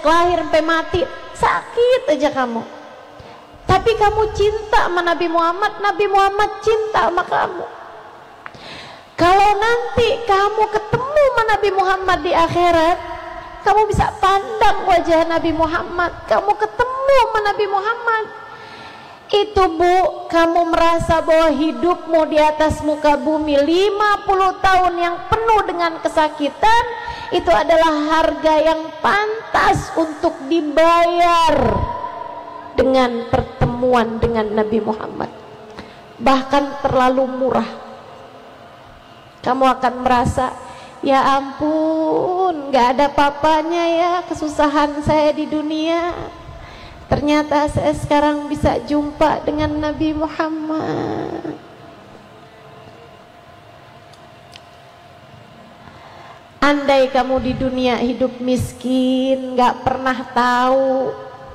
sejak lahir sampai mati sakit aja kamu. Tapi kamu cinta sama Nabi Muhammad, Nabi Muhammad cinta sama kamu. Kalau nanti kamu ketemu sama Nabi Muhammad di akhirat, kamu bisa pandang wajah Nabi Muhammad, kamu ketemu sama Nabi Muhammad. Itu Bu, kamu merasa bahwa hidupmu di atas muka bumi 50 tahun yang penuh dengan kesakitan, itu adalah harga yang pantas untuk dibayar dengan pertemuan dengan Nabi Muhammad. Bahkan terlalu murah. Kamu akan merasa, ya ampun, gak ada papanya ya kesusahan saya di dunia. Ternyata saya sekarang bisa jumpa dengan Nabi Muhammad. Andai kamu di dunia hidup miskin, gak pernah tahu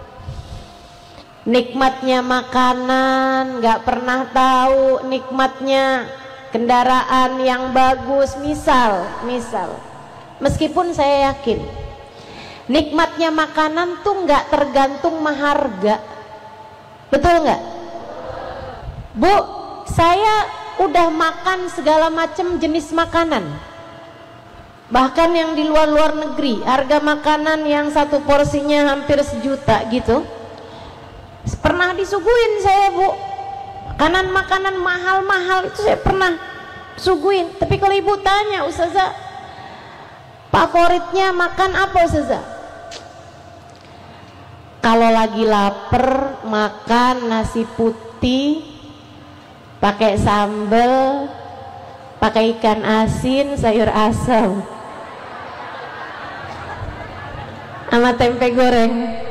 nikmatnya makanan, gak pernah tahu nikmatnya kendaraan yang bagus. Misal meskipun saya yakin nikmatnya makanan tuh nggak tergantung maharga, betul nggak Bu? Saya udah makan segala macam jenis makanan, bahkan yang di luar negeri, harga makanan yang satu porsinya hampir 1 juta gitu, pernah disuguhin saya Bu. Makanan mahal-mahal itu saya pernah suguhin. Tapi kalau ibu tanya, Ustazah favoritnya makan apa Ustazah? Kalau lagi lapar makan nasi putih pakai sambal, pakai ikan asin, sayur asam sama tempe goreng.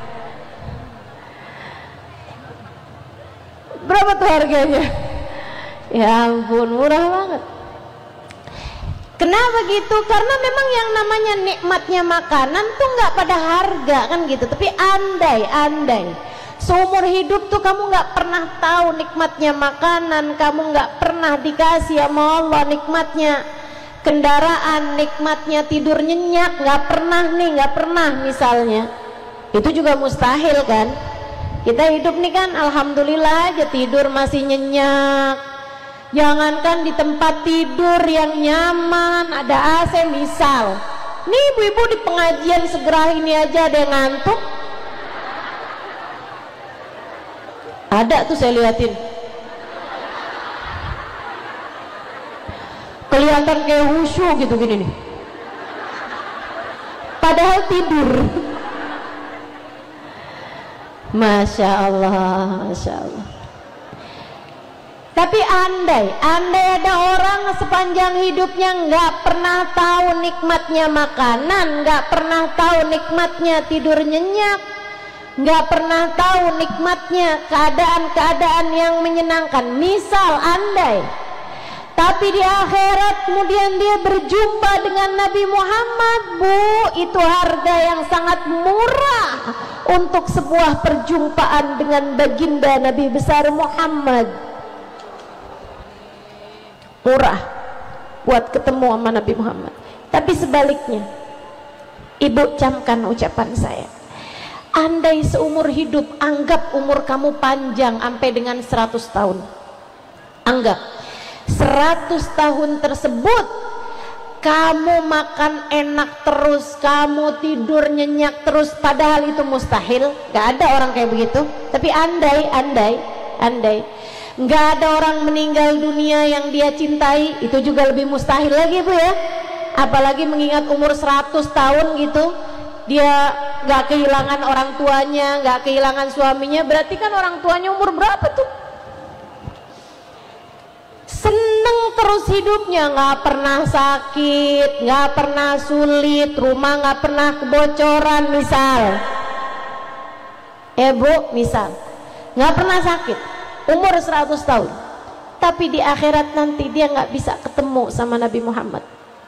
Berapa tuh harganya? Ya ampun, murah banget. Kenapa gitu? Karena memang yang namanya nikmatnya makanan tuh nggak pada harga kan gitu. Tapi andai seumur hidup tuh kamu nggak pernah tahu nikmatnya makanan, kamu nggak pernah dikasih sama Allah nikmatnya kendaraan, nikmatnya tidur nyenyak, nggak pernah misalnya, itu juga mustahil kan. Kita hidup nih kan alhamdulillah aja tidur masih nyenyak. Jangankan di tempat tidur yang nyaman, ada AC misal. Nih ibu-ibu di pengajian segera ini aja ada yang ngantuk. Ada tuh saya liatin. Kelihatan kayak khusyuk gitu gini nih. Padahal tidur. Masya Allah, Masya Allah. Tapi andai ada orang sepanjang hidupnya nggak pernah tahu nikmatnya makanan, nggak pernah tahu nikmatnya tidur nyenyak, nggak pernah tahu nikmatnya keadaan-keadaan yang menyenangkan. Misal andai, tapi di akhirat kemudian dia berjumpa dengan Nabi Muhammad, Bu, itu harga yang sangat murah untuk sebuah perjumpaan dengan baginda Nabi besar Muhammad. Murah buat ketemu sama Nabi Muhammad. Tapi sebaliknya, ibu camkan ucapan saya, andai seumur hidup, anggap umur kamu panjang sampai dengan 100 tahun, anggap 100 tahun tersebut kamu makan enak terus, kamu tidur nyenyak terus, padahal itu mustahil, gak ada orang kayak begitu. Tapi andai nggak ada orang meninggal dunia yang dia cintai, itu juga lebih mustahil lagi Bu ya. Apalagi mengingat umur 100 tahun gitu, dia nggak kehilangan orang tuanya, nggak kehilangan suaminya, berarti kan orang tuanya umur berapa tuh? Seneng terus hidupnya, nggak pernah sakit, nggak pernah sulit, rumah nggak pernah kebocoran misal. Bu, misal nggak pernah sakit, umur 100 tahun, tapi di akhirat nanti dia nggak bisa ketemu sama Nabi Muhammad.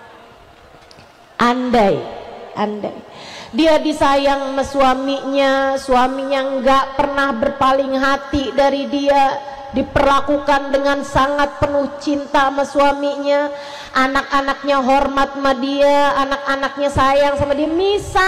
Andai dia disayang sama suaminya nggak pernah berpaling hati dari dia, diperlakukan dengan sangat penuh cinta sama suaminya, anak-anaknya hormat sama dia, anak-anaknya sayang sama dia.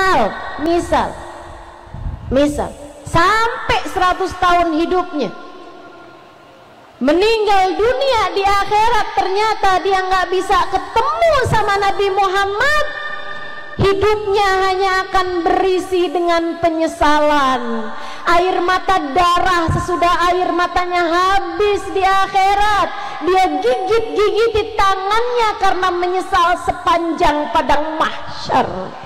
Misal sampai 100 tahun hidupnya, meninggal dunia di akhirat, ternyata dia nggak bisa ketemu sama Nabi Muhammad. Hidupnya hanya akan berisi dengan penyesalan, air mata darah sesudah air matanya habis di akhirat. Dia gigit-gigit tangannya karena menyesal sepanjang padang mahsyar.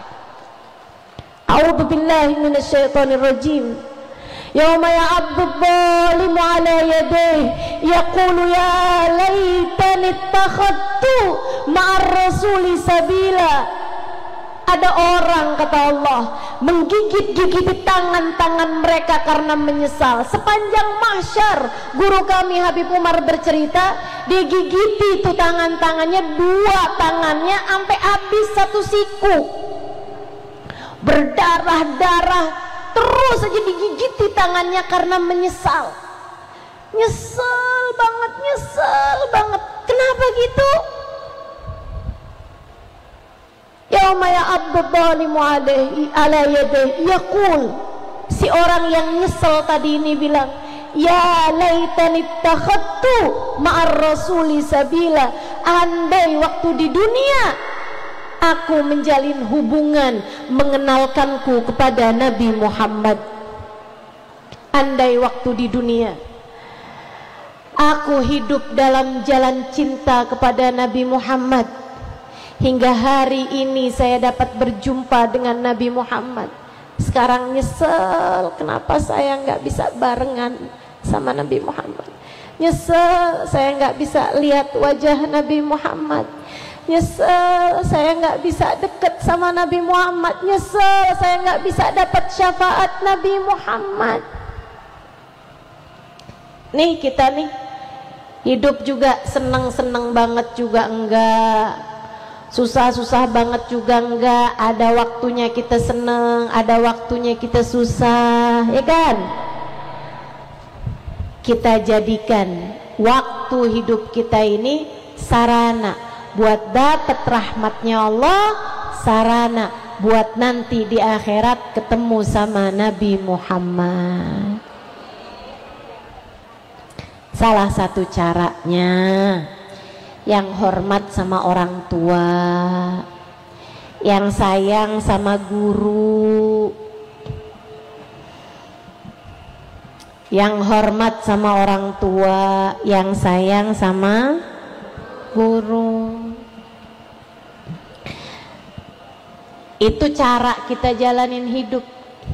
A'udzu billahi minasyaitonir rajim. Yauma ya'addu adh-dhalimu 'ala yadayhi yaqulu ya laitani ittakhadtu ma'ar rasuli sabila. Ada orang, kata Allah, menggigit-gigit tangan-tangan mereka karena menyesal sepanjang mahsyar. Guru kami Habib Umar bercerita, dia gigiti itu tangan-tangannya, 2 tangannya sampai habis 1 siku, berdarah-darah, terus aja digigiti tangannya karena menyesal. Nyesel banget. Kenapa gitu? Yauma ya'addu adh-dhalimu 'ala yadayhi yaqul, si orang yang nyesel tadi ini bilang, ya laitani ittakhadtu ma'ar rasuli sabila. Andai waktu di dunia aku menjalin hubungan, mengenalkanku kepada Nabi Muhammad. Andai waktu di dunia aku hidup dalam jalan cinta kepada Nabi Muhammad, hingga hari ini saya dapat berjumpa dengan Nabi Muhammad. Sekarang nyesel kenapa saya nggak bisa barengan sama Nabi Muhammad. Nyesel saya nggak bisa lihat wajah Nabi Muhammad. Nyesel saya nggak bisa deket sama Nabi Muhammad. Nyesel saya nggak bisa dapat syafaat Nabi Muhammad. Nih kita nih hidup juga seneng-seneng banget juga enggak, susah-susah banget juga enggak. Ada waktunya kita seneng, ada waktunya kita susah, ya kan? Kita jadikan waktu hidup kita ini sarana buat dapat rahmatnya Allah, sarana buat nanti di akhirat ketemu sama Nabi Muhammad. Salah satu caranya, yang hormat sama orang tua, yang sayang sama guru, yang hormat sama orang tua, yang sayang sama guru. Itu cara kita jalanin hidup.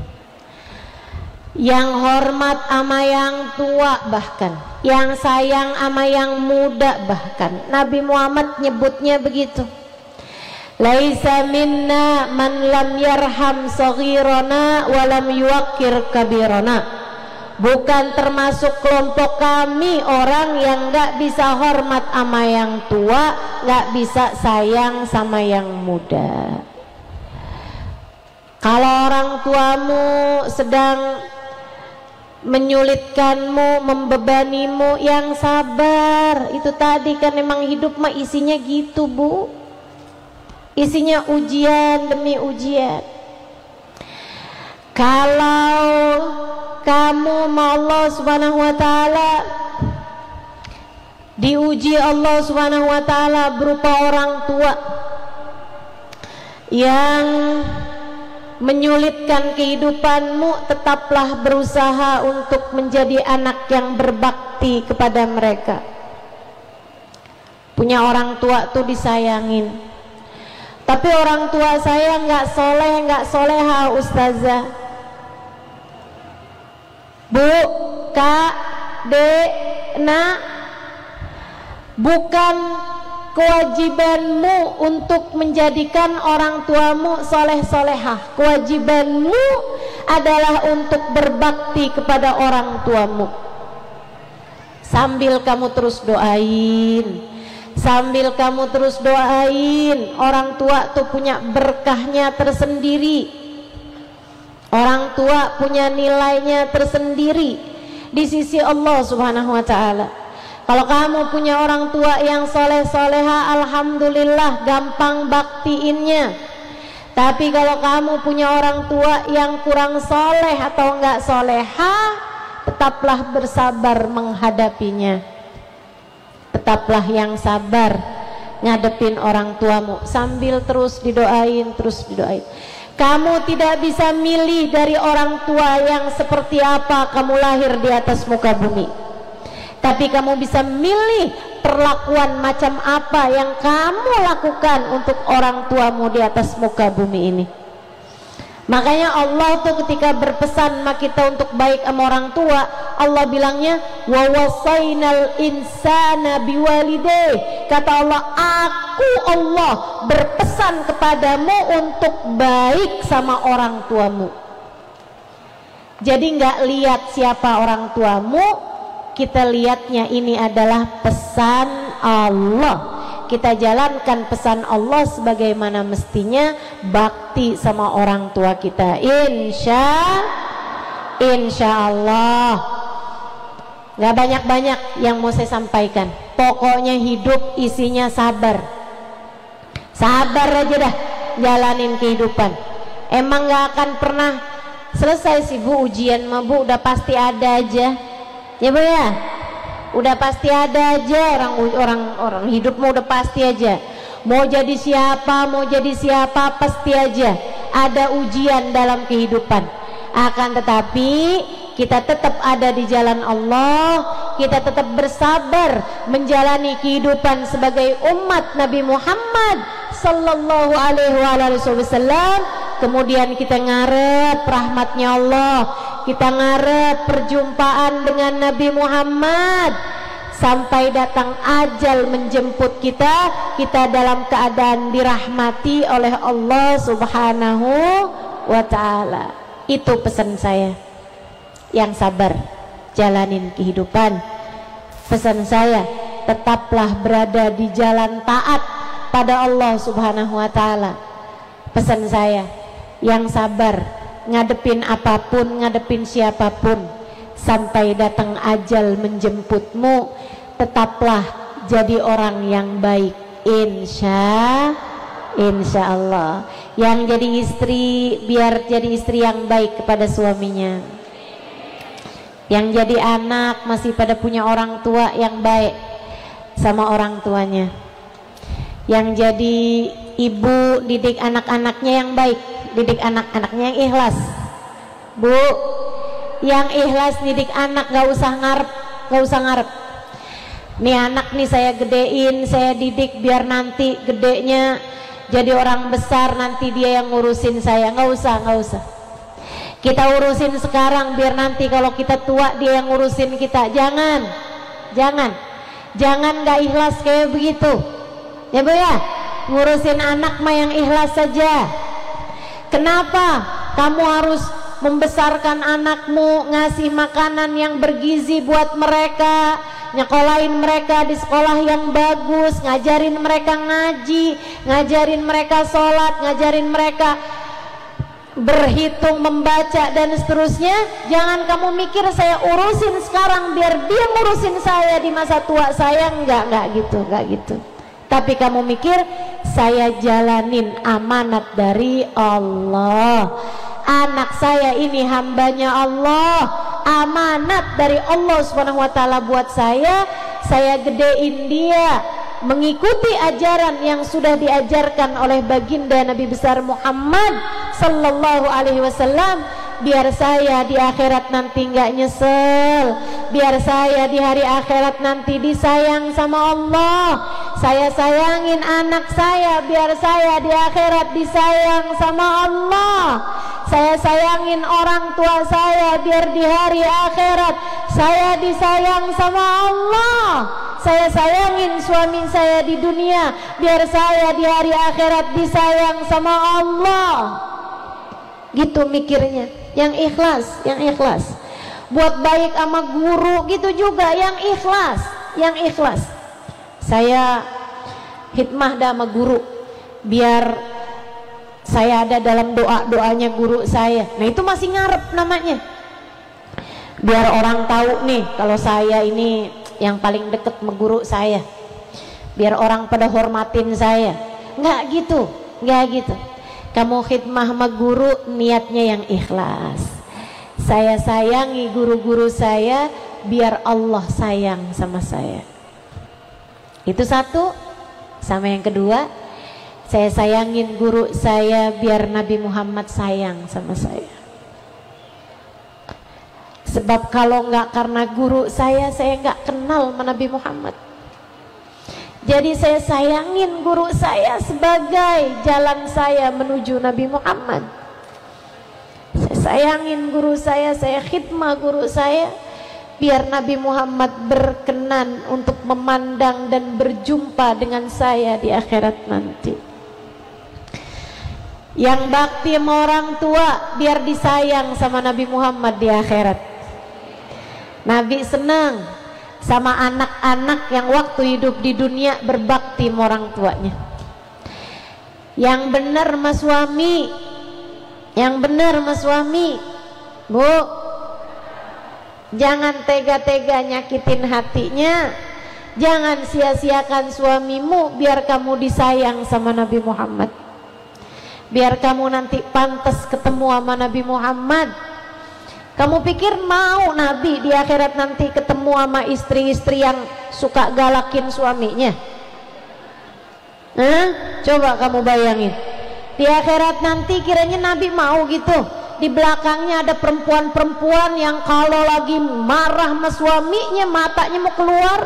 Yang hormat sama yang tua, bahkan yang sayang sama yang muda, bahkan Nabi Muhammad nyebutnya begitu. Laisa minna man lam yarham saghirana wa lam yuwaqqir kabirana. Bukan termasuk kelompok kami orang yang gak bisa hormat sama yang tua, gak bisa sayang sama yang muda. Kalau orang tuamu sedang menyulitkanmu, membebanimu, yang sabar. Itu tadi kan memang hidup mah isinya gitu, Bu. Isinya ujian demi ujian. Kalau kamu mau Allah Subhanahu wa taala, diuji Allah Subhanahu wa taala berupa orang tua yang menyulitkan kehidupanmu, tetaplah berusaha untuk menjadi anak yang berbakti kepada mereka. Punya orang tua tuh disayangin. Tapi orang tua saya nggak soleh, nggak soleha, ustazah. Bu, kak, dek, nak, bukan kewajibanmu untuk menjadikan orang tuamu soleh-solehah. Kewajibanmu adalah untuk berbakti kepada orang tuamu. Sambil kamu terus doain, orang tua tuh punya berkahnya tersendiri. Orang tua punya nilainya tersendiri. di sisi Allah Subhanahu wa ta'ala. Kalau kamu punya orang tua yang soleh soleha, alhamdulillah, gampang baktiinnya. Tapi kalau kamu punya orang tua yang kurang soleh atau enggak soleha, tetaplah bersabar menghadapinya. Tetaplah yang sabar ngadepin orang tuamu sambil terus didoain, terus didoain. Kamu tidak bisa milih dari orang tua yang seperti apa kamu lahir di atas muka bumi. Tapi kamu bisa milih perlakuan macam apa yang kamu lakukan untuk orang tuamu di atas muka bumi ini. Makanya Allah tuh ketika berpesan sama kita untuk baik sama orang tua, Allah bilangnya wa wasainal insana biwalidayhi. Kata Allah, aku Allah berpesan kepadamu untuk baik sama orang tuamu. Jadi nggak lihat siapa orang tuamu, kita lihatnya ini adalah pesan Allah. Kita jalankan pesan Allah sebagaimana mestinya, bakti sama orang tua kita. Insya Allah. Gak banyak-banyak yang mau saya sampaikan. Pokoknya hidup isinya sabar. Sabar aja dah jalanin kehidupan. Emang gak akan pernah selesai sih Bu ujian mah Bu, udah pasti ada aja. Ya Bu ya, udah pasti ada aja orang hidup mau udah pasti aja. Mau jadi siapa pasti aja ada ujian dalam kehidupan. Akan tetapi kita tetap ada di jalan Allah, kita tetap bersabar menjalani kehidupan sebagai umat Nabi Muhammad sallallahu alaihi wasallam. Kemudian kita ngarep rahmatnya Allah, kita ngarep perjumpaan dengan Nabi Muhammad sampai datang ajal menjemput kita, kita dalam keadaan dirahmati oleh Allah Subhanahu wa ta'ala. Itu pesan saya, yang sabar jalanin kehidupan. Pesan saya, tetaplah berada di jalan taat pada Allah Subhanahu wa ta'ala. Pesan saya, yang sabar ngadepin apapun, ngadepin siapapun sampai datang ajal menjemputmu. Tetaplah jadi orang yang baik, insya Allah. Yang jadi istri, biar jadi istri yang baik kepada suaminya. Yang jadi anak masih pada punya orang tua yang baik sama orang tuanya. Yang jadi ibu, didik anak-anaknya yang baik, didik anak-anaknya yang ikhlas. Bu, yang ikhlas didik anak, gak usah ngarep. Nih anak nih saya gedein, saya didik biar nanti gedenya jadi orang besar, nanti dia yang ngurusin saya. Gak usah. Kita urusin sekarang biar nanti kalau kita tua dia yang ngurusin kita. Jangan gak ikhlas kayak begitu. Ya Bu ya, ngurusin anak mah yang ikhlas saja. Kenapa kamu harus membesarkan anakmu, ngasih makanan yang bergizi buat mereka, nyekolahin mereka di sekolah yang bagus, ngajarin mereka ngaji, ngajarin mereka sholat, ngajarin mereka berhitung, membaca dan seterusnya. Jangan kamu mikir saya urusin sekarang biar dia ngurusin saya di masa tua saya. Enggak gitu. Tapi kamu mikir saya jalanin amanat dari Allah. Anak saya ini hambanya Allah, amanat dari Allah Subhanahu wa ta'ala buat saya gedein dia mengikuti ajaran yang sudah diajarkan oleh baginda Nabi besar Muhammad sallallahu alaihi wasallam. Biar saya di akhirat nanti nggak nyesel, biar saya di hari akhirat nanti disayang sama Allah. Saya sayangin anak saya biar saya di akhirat disayang sama Allah. Saya sayangin orang tua saya biar di hari akhirat saya disayang sama Allah. Saya sayangin suami saya di dunia biar saya di hari akhirat disayang sama Allah. Gitu mikirnya, yang ikhlas. Buat baik sama guru gitu juga, yang ikhlas. Saya hikmah dah sama guru biar saya ada dalam doa-doanya guru saya. Nah itu masih ngarep namanya. biar orang tahu nih kalau saya ini yang paling deket sama guru saya, biar orang pada hormatin saya. Nggak gitu, nggak gitu. Kamu khidmah sama guru niatnya yang ikhlas. Saya sayangi guru-guru saya biar Allah sayang sama saya. Itu satu. Sama yang kedua, saya sayangin guru saya biar Nabi Muhammad sayang sama saya. Sebab kalau nggak karena guru saya nggak kenal sama Nabi Muhammad. Jadi saya sayangin guru saya sebagai jalan saya menuju Nabi Muhammad. Saya sayangin guru saya khidmah guru saya biar Nabi Muhammad berkenan untuk memandang dan berjumpa dengan saya di akhirat nanti. Yang bakti sama orang tua biar disayang sama Nabi Muhammad di akhirat. Nabi senang sama anak-anak yang waktu hidup di dunia berbakti sama orang tuanya. Yang benar sama suami, yang benar sama suami, Bu, jangan tega-tega nyakitin hatinya. Jangan sia-siakan suamimu biar kamu disayang sama Nabi Muhammad, biar kamu nanti pantas ketemu sama Nabi Muhammad. Kamu pikir mau Nabi di akhirat nanti ketemu sama istri-istri yang suka galakin suaminya? Coba kamu bayangin. Di akhirat nanti kiranya Nabi mau gitu? Di belakangnya ada perempuan-perempuan yang kalau lagi marah sama suaminya matanya mau keluar.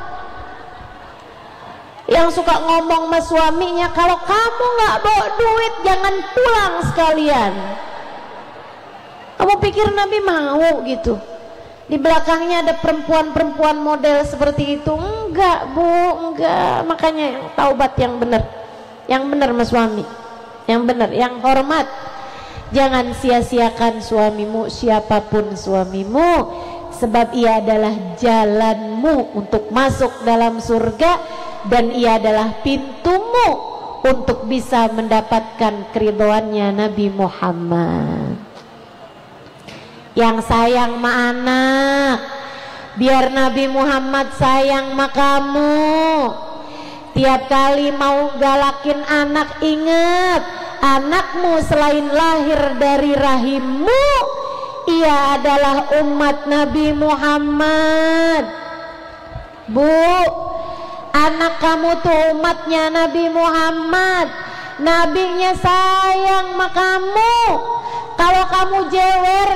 Yang suka ngomong sama suaminya, kalau kamu gak bawa duit jangan pulang sekalian. Kamu pikir Nabi mau gitu? Di belakangnya ada perempuan-perempuan model seperti itu? Enggak, Bu, enggak. Makanya yang taubat yang benar, yang benar sama suami, yang benar, yang hormat. Jangan sia-siakan suamimu, siapapun suamimu, sebab ia adalah jalanmu untuk masuk dalam surga, dan ia adalah pintumu untuk bisa mendapatkan keridhoannya Nabi Muhammad. Yang sayang sama anak, biar Nabi Muhammad sayang sama kamu. Tiap kali mau galakin anak, ingat, anakmu selain lahir dari rahimmu, ia adalah umat Nabi Muhammad. Bu, anak kamu tuh umatnya Nabi Muhammad. Nabinya sayang sama kamu. Kalau kamu jewer